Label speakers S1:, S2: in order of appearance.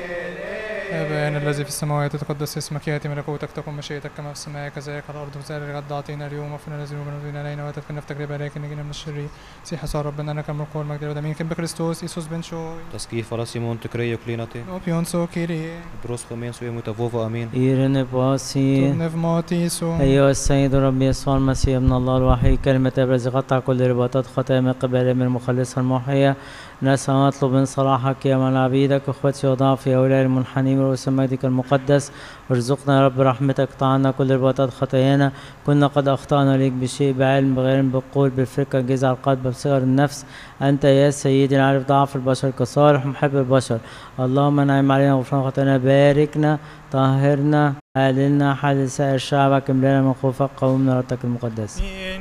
S1: آبائنا الذي في السماوات يتقدس اسمك، يأتي ملكوتك، تكن مشيئتك كما في السماء كذلك على الأرض. وسائر الغد أعطينا اليوم، واغفر لنا ذنوبنا وذنوبنا علينا، ولا تدخلنا في تجربة لكن نجينا من الشرير. مسيح يسوع ربنا أنك الملك والمجد والأمين كن بكريستوس يسوس بن شوي.
S2: تسكيف على سيمون تكريو كليناتي
S1: Opion so Kyrie,
S2: بروس خمين سوي متفوفو امين.
S3: إيرن باسي.
S1: Pneumatiso,
S3: أيها السيد ربي يسوع المسيح ابن الله الوحيد، كلمة الذي قطع كل رباطات خطايا من قبل من المخلص المحيى، نسأل ونطلب من صلاحك يا من عبيدك اخوتي وضعفي هؤلاء المنحنين برؤوس مجدك المقدس. ارزقنا يا رب رحمتك، طعنا كل رباطات خطايانا، كنا قد أخطأنا ليك بشيء، بعلم بغير بالقول بالفكر جزع القلب بصغر النفس. أنت يا سيدي العارف ضعف البشر كصالح محب البشر. اللهم انعم علينا وغفران خطايانا، باركنا طهرنا حللنا حل سائر شعبك، املانا من خوفك، قومنا ربك المقدس.